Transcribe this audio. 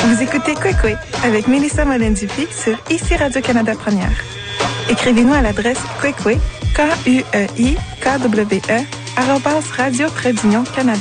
Vous écoutez Kwekwe avec Mélissa Mollin-Dupuis sur ICI Radio-Canada Première. Écrivez-nous à l'adresse kwekwe, KUEIKWE, @radio-canada.